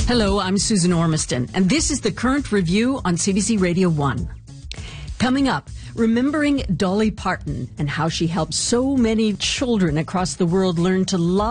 Hello, I'm Susan Ormiston, and this is the Current Review on CBC Radio 1. Coming up, remembering Dolly Parton and how she helped so many children across the world learn to love